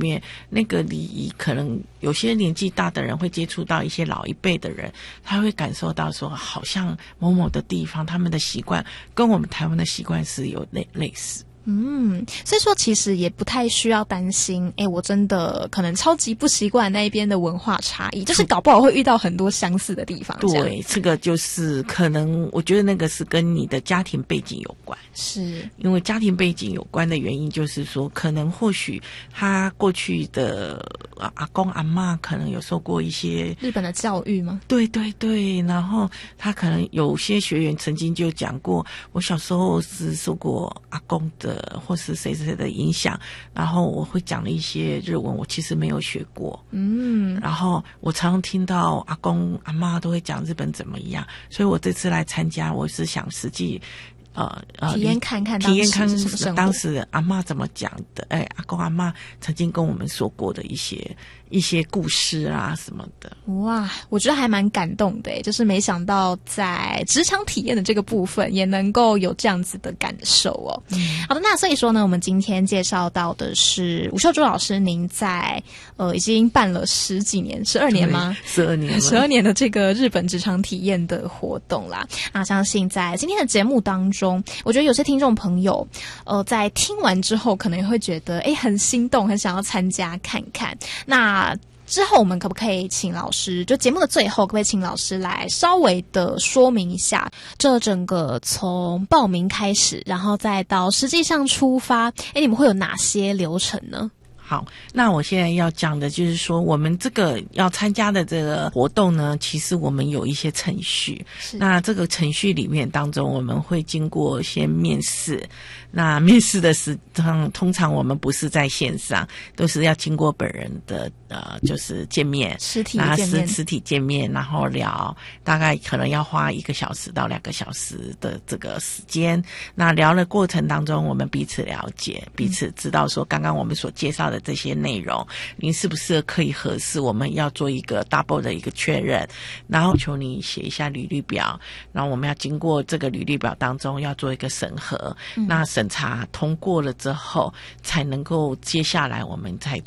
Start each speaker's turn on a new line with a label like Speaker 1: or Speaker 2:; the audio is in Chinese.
Speaker 1: 面，那个礼仪可能有些年纪大的人会接触到一些老一辈的人，他会感受到说好像某某的地方他们的习惯跟我们台湾的习惯是有类似。
Speaker 2: 所以说其实也不太需要担心我真的可能超级不习惯那一边的文化差异，就是搞不好会遇到很多相似的地方。
Speaker 1: 对，这个就是可能我觉得那个是跟你的家庭背景有关，
Speaker 2: 是
Speaker 1: 因为家庭背景有关的原因，就是说可能或许他过去的阿公阿嬷可能有受过一些
Speaker 2: 日本的教育吗？
Speaker 1: 对对对，然后他可能有些学员曾经就讲过，我小时候是受过阿公的或是谁谁的影响，然后我会讲了一些日文，我其实没有学过，然后我常常听到阿公阿嬷都会讲日本怎么样，所以我这次来参加，我是想实际
Speaker 2: 体验看看
Speaker 1: 当时阿嬷怎么讲的，阿公阿嬷曾经跟我们说过的一些故事啊什么的。
Speaker 2: 哇，我觉得还蛮感动的，就是没想到在职场体验的这个部分也能够有这样子的感受哦。好的，那所以说呢，我们今天介绍到的是吴秀珠老师，您在已经办了10几年，12年吗
Speaker 1: ？12年了
Speaker 2: ，12年的这个日本职场体验的活动啦。那相信在今天的节目当中，我觉得有些听众朋友在听完之后可能也会觉得很心动，很想要参加看看。那之后我们可不可以请老师，就节目的最后可不可以请老师来稍微的说明一下这整个从报名开始然后再到实际上出发你们会有哪些流程呢？
Speaker 1: 好，那我现在要讲的就是说，我们这个要参加的这个活动呢，其实我们有一些程序。那这个程序里面当中，我们会经过先面试。那面试的通常我们不是在线上，都是要经过本人的就是见面，实体见面，然后聊，大概可能要花1个小时到2个小时的这个时间。那聊的过程当中，我们彼此了解，彼此知道说刚刚我们所介绍的这些内容，您是不是可以合适？我们要做一个 double 的一个确认，然后求你写一下履历表，然后我们要经过这个履历表当中要做一个审核，那审查通过了之后，才能够接下来我们才